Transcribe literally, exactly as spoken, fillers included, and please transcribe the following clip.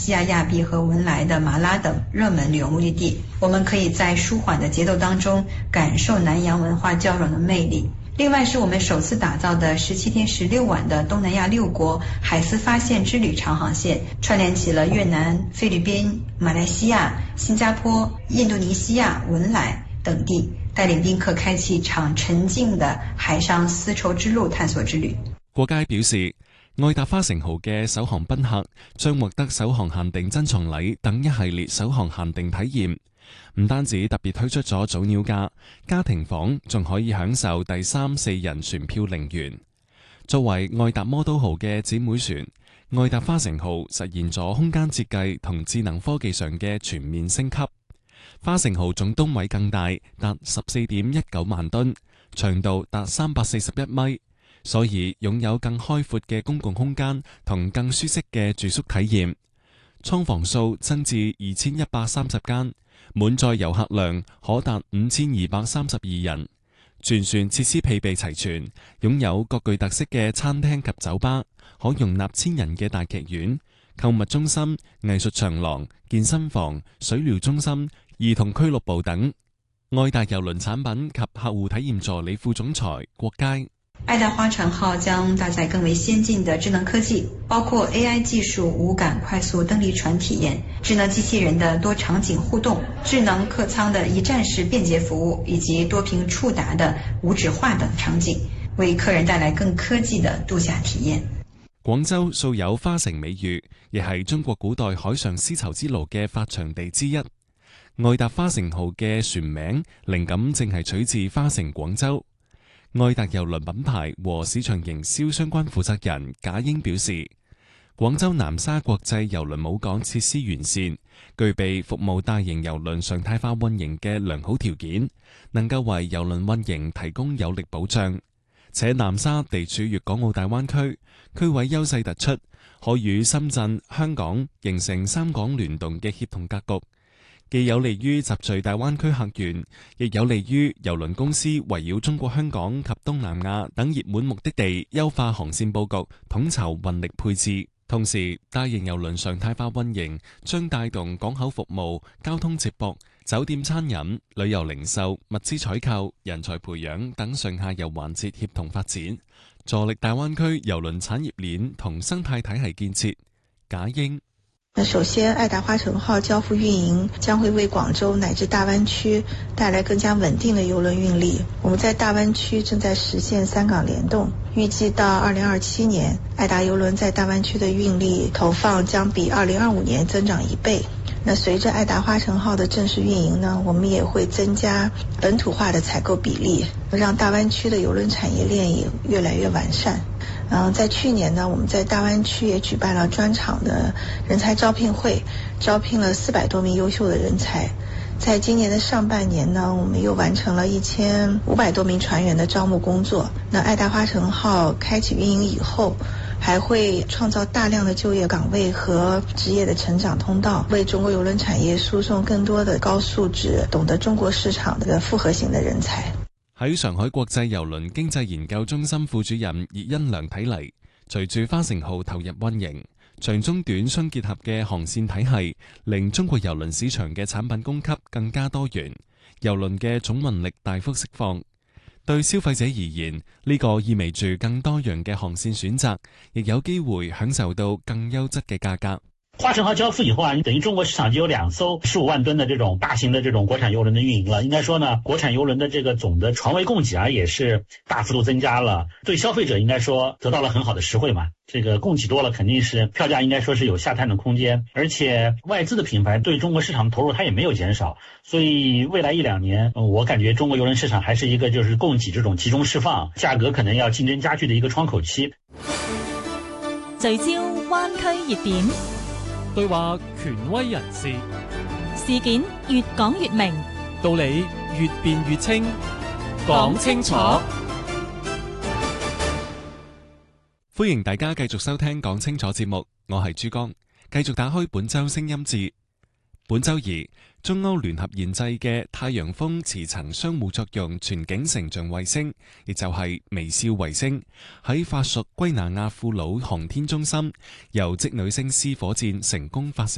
西亚亚庇和文莱的马拉等热门旅游目的地。我们可以在舒缓的节奏当中感受南洋文化交融的魅力。另外是我们首次打造的十七天十六晚的东南亚六国海丝发现之旅长航线，串联起了越南、菲律宾、马来西亚、新加坡、印度尼西亚、文莱等地，帶領賓客開啟一場沉靜的海上絲綢之路探索之旅。 國佳表示，愛達花城號嘅首航賓客將獲得首航限定珍藏禮等一系列首航限定體驗，唔單止特別推出咗早鳥價，家庭房仲可以享受第三四人船票零元。作為愛達魔都號嘅姊妹船，愛達花城號實現咗空間設計同智能科技上嘅全面升級。花城號總噸位更大，達十四點一九萬噸，長度達三百四十一米，所以擁有更開闊嘅公共空間同更舒適嘅住宿體驗。艙房數增至二千一百三十間，滿載遊客量可達五千二百三十二人。全船設施配備齊全，擁有各具特色嘅餐廳及酒吧，可容納千人嘅大劇院、購物中心、藝術長廊、健身房、水療中心、兒童俱樂部等。愛達郵輪產品及客戶體驗助理副總裁郭佳， 愛達花城號將搭載更為先進的智能科技，包括 A I 技術無感快速登離船體驗、智能機器人的多場景互動、智能客艙的一站式便捷服務，以及多屏觸達的無紙化等場景，為客人帶來更科技的度假體驗。 廣州素有花城美譽，亦係中國古代海上絲綢之路嘅發祥地之一。愛達花城號嘅船名靈感正係取自花城廣州。愛達郵輪品牌和市場營銷相關負責人賈英表示，廣州南沙國際郵輪母港設施完善，具備服務大型郵輪常態化運營嘅良好條件，能夠為郵輪運營提供有力保障。且南沙地處粵港澳大灣區，區位優勢突出，可與深圳、香港形成三港聯動嘅協同格局，既有利於集聚大灣區客源，亦有利於郵輪公司圍繞中國香港及東南亞等熱門目的地優化航線佈局，統籌運力配置。同時，大型郵輪常態化運營將帶動港口服務、交通接駁、酒店餐飲、旅遊零售、物資採購、人才培養等上下游環節協同發展，助力大灣區郵輪產業鏈同生態體系建設。賈英。 那首先，愛達花城號交付運營將會為廣州乃至大灣區帶來更加穩定的郵輪運力。我們在大灣區正在實現三港聯動，預計到二零二七年，愛達郵輪在大灣區的運力投放將比二零二五年增長一倍。那隨着愛達花城號的正式運營呢，我們也會增加本土化的採購比例，讓大灣區的郵輪產業鏈也越來越完善。嗯，在去年呢，我們在大灣區也舉辦了專場的人才招聘會，招聘了四百多名優秀的人才。在今年的上半年呢，我們又完成了一千五百多名船員的招募工作。那愛達花城號開啟運營以後，還會創造大量的就業崗位和職業的成長通道，為中國郵輪產業輸送更多的高素質、懂得中國市場的複合型的人才。 喺上海國際郵輪經濟研究中心副主任葉欣良睇嚟，隨住花城號投入運營，長中短相結合嘅航線體系，令中國郵輪市場嘅產品供給更加多元，郵輪嘅總運力大幅釋放。對消費者而言，呢個意味住更多樣嘅航線選擇，亦有機會享受到更優質嘅價格。 花城號交付以後啊，等於中國市場就有兩艘十五萬噸的這種大型的這種國產郵輪的運營了。應該說呢，國產郵輪的這個總的床位供給啊，也是大幅度增加了。對消費者應該說得到了很好的實惠嘛。這個供給多了，肯定是票價應該說是有下探的空間。而且外資的品牌對中國市場的投入它也沒有減少，所以未來一兩年，我感覺中國郵輪市場還是一個就是供給這種集中釋放，價格可能要競爭加劇的一個窗口期。 聚焦灣區熱點。 對話權威人士， 事件越講越明， 道理越辯越清，講清楚。 歡迎大家繼續收聽講清楚節目，我係珠江，繼續打開本周聲音節。本周二，中歐聯合研製嘅太陽風磁層相互作用全景成像衛星，亦就係微笑衛星，喺法屬圭那亞庫魯航天中心由織女星 C 火箭成功發射。